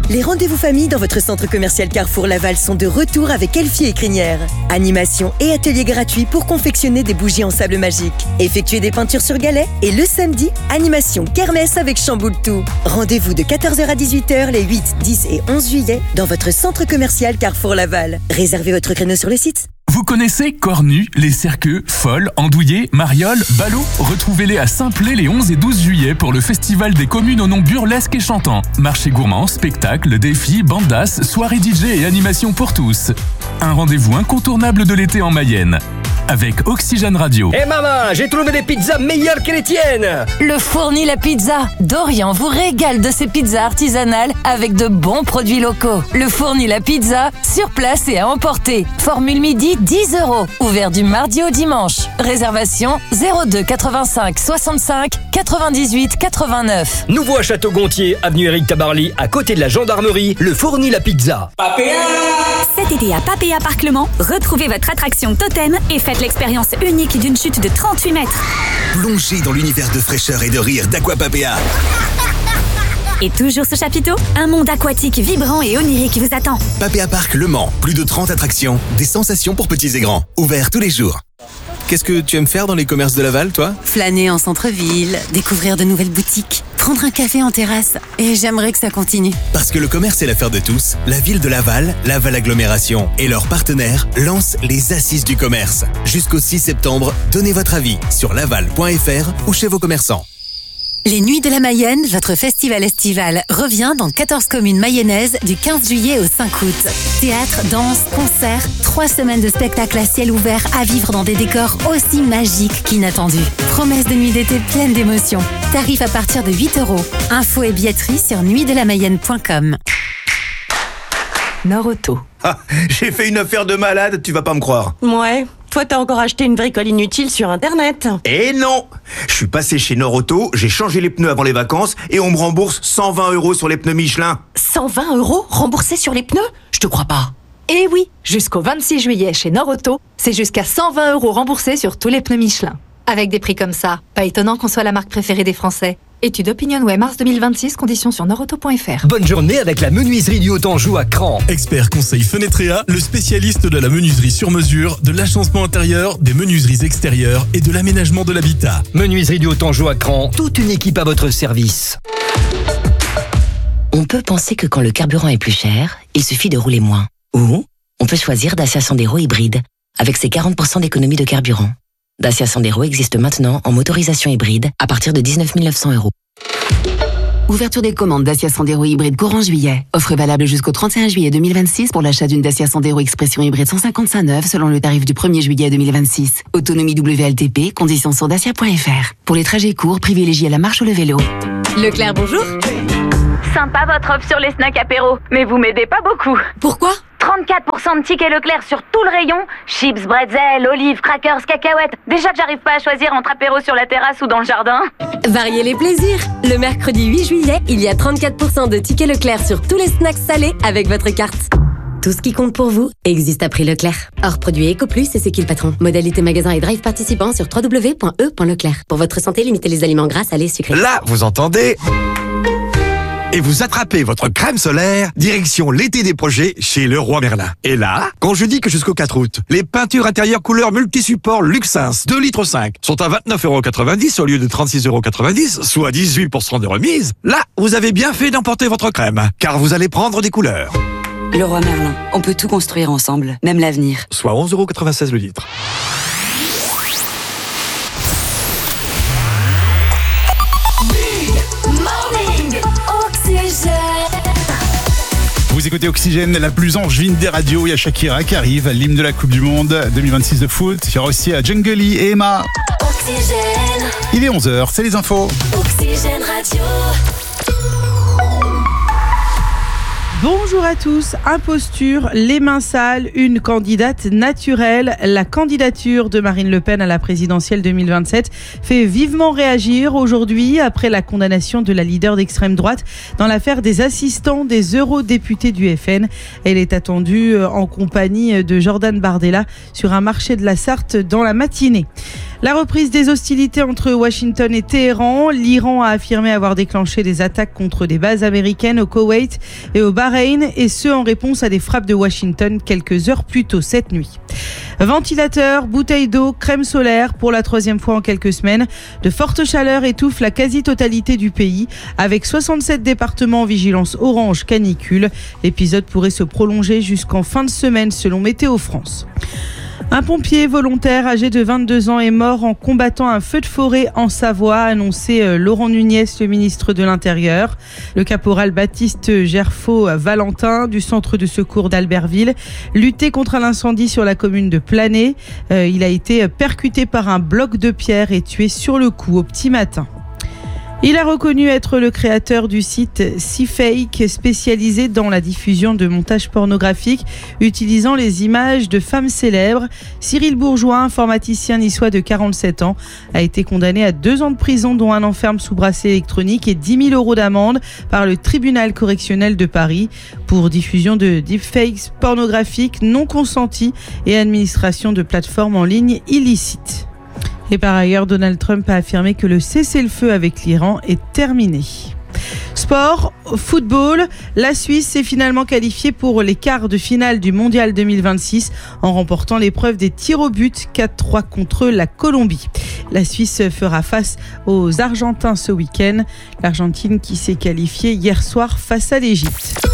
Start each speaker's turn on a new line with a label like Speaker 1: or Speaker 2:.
Speaker 1: Les rendez-vous famille dans votre centre commercial Carrefour Laval sont de retour avec Elfie et Crinière. Animation et ateliers gratuits pour confectionner des bougies en sable magique. Effectuer des peintures sur galets. Et le samedi, animation kermesse avec Chamboule-Tout. Rendez-vous de 14h à 18h les 8, 10 et 11 juillet dans votre centre commercial Carrefour Laval. Réservez votre créneau sur le site.
Speaker 2: Vous connaissez Cornu, les Cerqueux, Folles, Andouillé, Mariol, Ballot? Retrouvez-les à Saint-Plé les 11 et 12 juillet pour le festival des communes au nom burlesque et chantant. Marché gourmand, spectacle, défis, bandas, soirée DJ et animation pour tous. Un rendez-vous incontournable de l'été en Mayenne. Avec Oxygène Radio.
Speaker 3: Eh maman, j'ai trouvé des pizzas meilleures que les tiennes.
Speaker 4: Le Fourni la pizza. Dorian vous régale de ses pizzas artisanales avec de bons produits locaux. Le Fourni la pizza, sur place et à emporter. Formule midi, 10 €. Ouvert du mardi au dimanche. Réservation 02 85 65 98 89.
Speaker 3: Nouveau à Château-Gontier, avenue Éric Tabarly, à côté de la gendarmerie, le Fourni la pizza.
Speaker 5: Cet été à Papéa Parc Le Mans, retrouvez votre attraction totem et faites l'expérience unique d'une chute de 38 mètres.
Speaker 6: Plongez dans l'univers de fraîcheur et de rire d'Aquapapéa.
Speaker 5: Et toujours ce chapiteau, un monde aquatique vibrant et onirique vous attend.
Speaker 6: Papéa Parc Le Mans, plus de 30 attractions, des sensations pour petits et grands, ouverts tous les jours. Qu'est-ce que tu aimes faire dans les commerces de Laval, toi ?
Speaker 7: Flâner en centre-ville, découvrir de nouvelles boutiques, prendre un café en terrasse. Et j'aimerais que ça continue.
Speaker 6: Parce que le commerce est l'affaire de tous, la ville de Laval, Laval Agglomération et leurs partenaires lancent les Assises du commerce. Jusqu'au 6 septembre, donnez votre avis sur laval.fr ou chez vos commerçants.
Speaker 7: Les Nuits de la Mayenne, votre festival estival, revient dans 14 communes mayennaises du 15 juillet au 5 août. Théâtre, danse, concerts, 3 semaines de spectacles à ciel ouvert à vivre dans des décors aussi magiques qu'inattendus. Promesse de nuit d'été pleine d'émotions. Tarif à partir de 8 €. Infos et billetterie sur nuitdelamayenne.com.
Speaker 8: Nord-Auto.
Speaker 9: Ah, j'ai fait une affaire de malade, tu vas pas me croire.
Speaker 8: Ouais, toi t'as encore acheté une bricole inutile sur internet.
Speaker 9: Eh non! Je suis passé chez Nord-Auto, j'ai changé les pneus avant les vacances et on me rembourse 120 € sur les pneus Michelin.
Speaker 8: 120 € remboursés sur les pneus? Je te crois pas.
Speaker 10: Eh oui, jusqu'au 26 juillet chez Nord-Auto, c'est jusqu'à 120 € remboursés sur tous les pneus Michelin. Avec des prix comme ça, pas étonnant qu'on soit la marque préférée des Français. Étude OpinionWay mars 2026, conditions sur nordauto.fr.
Speaker 3: Bonne journée avec la menuiserie du Haut-Anjou à Cran.
Speaker 11: Expert conseil Fenetrea, le spécialiste de la menuiserie sur mesure, de l'agencement intérieur, des menuiseries extérieures et de l'aménagement de l'habitat.
Speaker 3: Menuiserie du Haut-Anjou à Cran, toute une équipe à votre service.
Speaker 12: On peut penser que quand le carburant est plus cher, il suffit de rouler moins. Ou on peut choisir Dacia Sandero hybride, avec ses 40% d'économie de carburant. Dacia Sandero existe maintenant en motorisation hybride à partir de 19 900 €.
Speaker 13: Ouverture des commandes Dacia Sandero hybride courant juillet. Offre valable jusqu'au 31 juillet 2026 pour l'achat d'une Dacia Sandero Expression hybride 155 neuve selon le tarif du 1er juillet 2026. Autonomie WLTP, conditions sur dacia.fr. Pour les trajets courts, privilégiez la marche ou le vélo.
Speaker 14: Leclerc, bonjour. Sympa votre offre sur les snacks apéro, mais vous m'aidez pas beaucoup.
Speaker 8: Pourquoi ?
Speaker 14: 34% de tickets Leclerc sur tout le rayon. Chips, bretzel, olives, crackers, cacahuètes. Déjà que j'arrive pas à choisir entre apéro sur la terrasse ou dans le jardin.
Speaker 15: Variez les plaisirs. Le mercredi 8 juillet, il y a 34% de tickets Leclerc sur tous les snacks salés avec votre carte. Tout ce qui compte pour vous existe à prix Leclerc. Hors produit EcoPlus et c'est qui le patron. Modalité magasin et drive participant sur www.e.leclerc. Pour votre santé, limitez les aliments gras, salés, sucrés.
Speaker 16: Là, vous entendez ? Et vous attrapez votre crème solaire, direction l'été des projets chez Leroy Merlin. Et là, quand je dis que jusqu'au 4 août, les peintures intérieures couleur multi-support Luxins 2,5 litres sont à 29,90 € au lieu de 36,90 €, soit 18% de remise, là, vous avez bien fait d'emporter votre crème, car vous allez prendre des couleurs.
Speaker 17: Leroy Merlin, on peut tout construire ensemble, même l'avenir.
Speaker 16: Soit 11,96 € le litre.
Speaker 18: Vous écoutez Oxygène, la plus angevine des radios. Il y a Shakira qui arrive, l'hymne de la Coupe du Monde 2026 de foot. Il y aura aussi Djungly et Emma.
Speaker 5: Oxygène.
Speaker 18: Il est 11h, c'est les infos.
Speaker 5: Oxygène Radio.
Speaker 19: Bonjour à tous. Imposture, les mains sales, une candidate naturelle. La candidature de Marine Le Pen à la présidentielle 2027 fait vivement réagir aujourd'hui après la condamnation de la leader d'extrême droite dans l'affaire des assistants des eurodéputés du FN. Elle est attendue en compagnie de Jordan Bardella sur un marché de la Sarthe dans la matinée. La reprise des hostilités entre Washington et Téhéran. L'Iran a affirmé avoir déclenché des attaques contre des bases américaines au Koweït et au Bahreïn, et ce en réponse à des frappes de Washington quelques heures plus tôt cette nuit. Ventilateurs, bouteilles d'eau, crème solaire, pour la 3e fois en quelques semaines. De fortes chaleurs étouffent la quasi-totalité du pays, avec 67 départements en vigilance orange canicule. L'épisode pourrait se prolonger jusqu'en fin de semaine selon Météo France. Un pompier volontaire âgé de 22 ans est mort en combattant un feu de forêt en Savoie, a annoncé Laurent Nunez, le ministre de l'Intérieur. Le caporal Baptiste Gerfaut-Valentin du centre de secours d'Albertville luttait contre l'incendie sur la commune de Planay. Il a été percuté par un bloc de pierre et tué sur le coup au petit matin. Il a reconnu être le créateur du site Seafake, spécialisé dans la diffusion de montages pornographiques utilisant les images de femmes célèbres. Cyril Bourgeois, informaticien niçois de 47 ans, a été condamné à 2 ans de prison, dont 1 an ferme sous bracelet électronique et 10 000 € d'amende par le tribunal correctionnel de Paris pour diffusion de deepfakes pornographiques non consentis et administration de plateformes en ligne illicites. Et par ailleurs, Donald Trump a affirmé que le cessez-le-feu avec l'Iran est terminé. Sport, football, la Suisse s'est finalement qualifiée pour les quarts de finale du Mondial 2026 en remportant l'épreuve des tirs au but 4-3 contre la Colombie. La Suisse fera face aux Argentins ce week-end. L'Argentine qui s'est qualifiée hier soir face à l'Égypte.